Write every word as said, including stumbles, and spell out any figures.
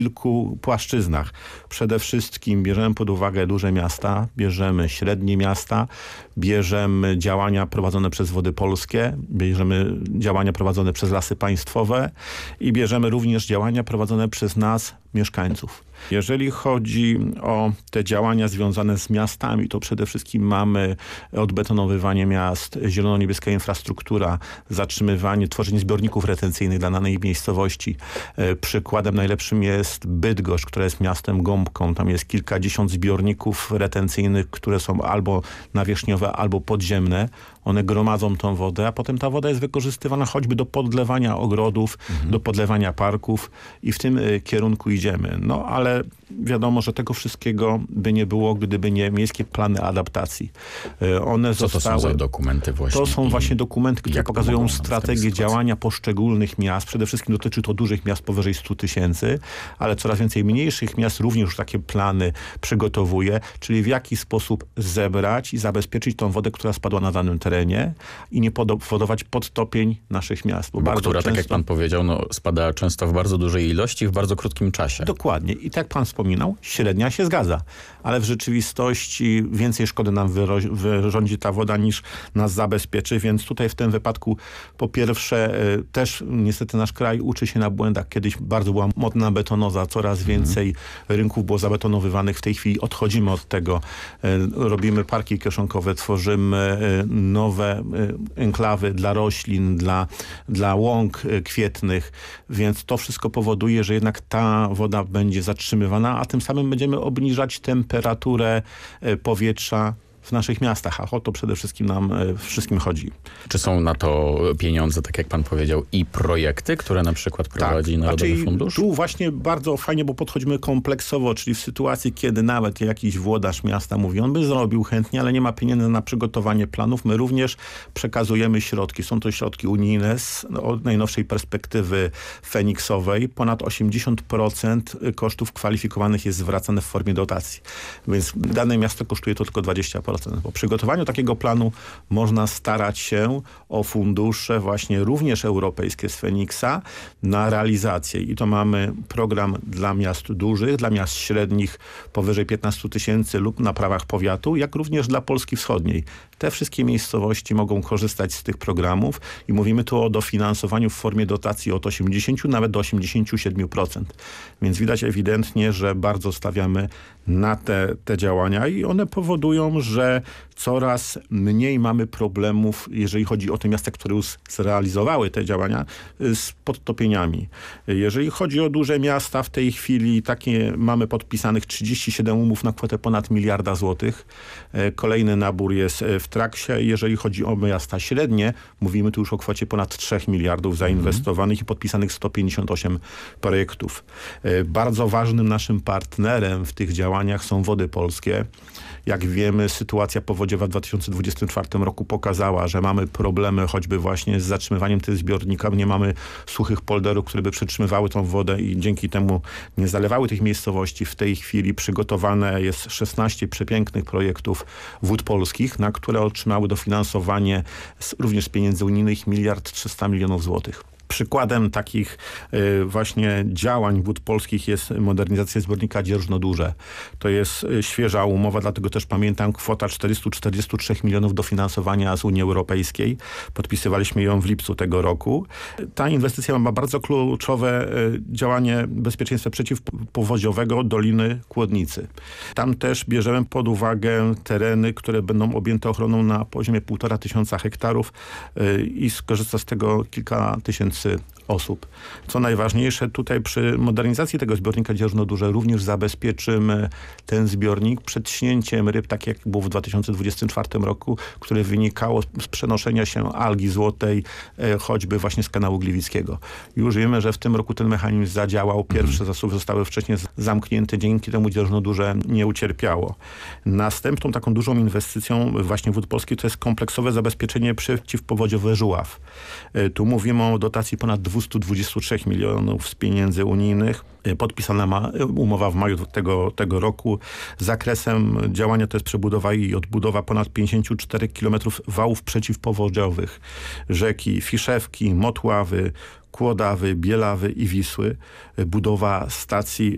kilku płaszczyznach. Przede wszystkim bierzemy pod uwagę duże miasta, bierzemy średnie miasta, bierzemy działania prowadzone przez Wody Polskie, bierzemy działania prowadzone przez Lasy Państwowe i bierzemy również działania prowadzone przez nas, mieszkańców. Jeżeli chodzi o te działania związane z miastami, to przede wszystkim mamy odbetonowywanie miast, zielono-niebieska infrastruktura, zatrzymywanie, tworzenie zbiorników retencyjnych dla danej miejscowości. Przykładem najlepszym jest Bydgoszcz, która jest miastem gąbką. Tam jest kilkadziesiąt zbiorników retencyjnych, które są albo nawierzchniowe, albo podziemne. One gromadzą tą wodę, a potem ta woda jest wykorzystywana choćby do podlewania ogrodów, mhm. do podlewania parków i w tym kierunku idziemy. No ale wiadomo, że tego wszystkiego by nie było, gdyby nie miejskie plany adaptacji. One Co zostały, to są za dokumenty właśnie? To są właśnie dokumenty, które pokazują strategię działania poszczególnych miast. Przede wszystkim dotyczy to dużych miast powyżej stu tysięcy, ale coraz więcej mniejszych miast również już takie plany przygotowuje, czyli w jaki sposób zebrać i zabezpieczyć tą wodę, która spadła na danym terenie i nie powodować podtopień naszych miast. Bo, bo która, często, tak jak pan powiedział, no, spada często w bardzo dużej ilości, w bardzo krótkim czasie. Dokładnie. I tak pan wspominał, średnia się zgadza. Ale w rzeczywistości więcej szkody nam wyrządzi ta woda niż nas zabezpieczy, więc tutaj w tym wypadku po pierwsze też niestety nasz kraj uczy się na błędach. Kiedyś bardzo była modna betonoza, coraz więcej mm. rynków było zabetonowywanych. W tej chwili odchodzimy od tego. Robimy parki kieszonkowe, tworzymy nowe enklawy dla roślin, dla, dla łąk kwietnych, więc to wszystko powoduje, że jednak ta woda będzie zatrzymywana, a tym samym będziemy obniżać temperaturę powietrza w naszych miastach, a o to przede wszystkim nam wszystkim chodzi. Czy są na to pieniądze, tak jak pan powiedział, i projekty, które na przykład prowadzi tak, Narodowy znaczy, Fundusz? Tu właśnie bardzo fajnie, bo podchodzimy kompleksowo, czyli w sytuacji, kiedy nawet jakiś włodarz miasta mówi, on by zrobił chętnie, ale nie ma pieniędzy na przygotowanie planów, my również przekazujemy środki. Są to środki unijne z od najnowszej perspektywy feniksowej. Ponad osiemdziesiąt procent kosztów kwalifikowanych jest zwracane w formie dotacji. Więc dane miasto kosztuje to tylko dwadzieścia procent. Po przygotowaniu takiego planu można starać się o fundusze właśnie również europejskie z Feniksa na realizację. I to mamy program dla miast dużych, dla miast średnich powyżej piętnastu tysięcy lub na prawach powiatu, jak również dla Polski Wschodniej. Te wszystkie miejscowości mogą korzystać z tych programów i mówimy tu o dofinansowaniu w formie dotacji od osiemdziesięciu nawet do osiemdziesięciu siedmiu procent. Więc widać ewidentnie, że bardzo stawiamy na te, te działania i one powodują, że coraz mniej mamy problemów, jeżeli chodzi o te miasta, które już zrealizowały te działania, z podtopieniami. Jeżeli chodzi o duże miasta, w tej chwili takie mamy podpisanych trzydzieści siedem umów na kwotę ponad miliarda złotych. Kolejny nabór jest w trakcie. Jeżeli chodzi o miasta średnie, mówimy tu już o kwocie ponad trzech miliardów zainwestowanych mm. i podpisanych sto pięćdziesiąt osiem projektów. Bardzo ważnym naszym partnerem w tych działaniach są Wody Polskie. Jak wiemy, sytuacja powodziowa w dwa tysiące dwudziestym czwartym roku pokazała, że mamy problemy choćby właśnie z zatrzymywaniem tych zbiorników. Nie mamy suchych polderów, które by przetrzymywały tą wodę i dzięki temu nie zalewały tych miejscowości. W tej chwili przygotowane jest szesnaście przepięknych projektów Wód Polskich, na które otrzymały dofinansowanie z, również z pieniędzy unijnych miliard trzysta milionów złotych. Przykładem takich y, właśnie działań Wód Polskich jest modernizacja zbiornika Dzierżno-Duże. To jest y, świeża umowa, dlatego też pamiętam kwota czterysta czterdzieści trzy milionów dofinansowania z Unii Europejskiej. Podpisywaliśmy ją w lipcu tego roku. Ta inwestycja ma bardzo kluczowe y, działanie bezpieczeństwa przeciwpowodziowego Doliny Kłodnicy. Tam też bierzemy pod uwagę tereny, które będą objęte ochroną na poziomie półtora tysiąca hektarów y, i skorzysta z tego kilka tysięcy osób. Co najważniejsze, tutaj przy modernizacji tego zbiornika Dzierżno-Duże również zabezpieczymy ten zbiornik przed śnięciem ryb, tak jak było w dwa tysiące dwudziestym czwartym roku, które wynikało z przenoszenia się algi złotej, e, choćby właśnie z kanału Gliwickiego. Już wiemy, że w tym roku ten mechanizm zadziałał. Pierwsze zasoby zostały wcześniej zamknięte, dzięki temu Dzierżno-Duże nie ucierpiało. Następną taką dużą inwestycją właśnie Wód Polskich to jest kompleksowe zabezpieczenie przeciwpowodziowe Żuław. E, tu mówimy o dotacji ponad dwieście dwadzieścia trzy milionów z pieniędzy unijnych. Podpisana ma umowa w maju tego, tego roku. Zakresem działania to jest przebudowa i odbudowa ponad pięćdziesięciu czterech kilometrów wałów przeciwpowodziowych. Rzeki Fiszewki, Motławy, Kłodawy, Bielawy i Wisły. Budowa stacji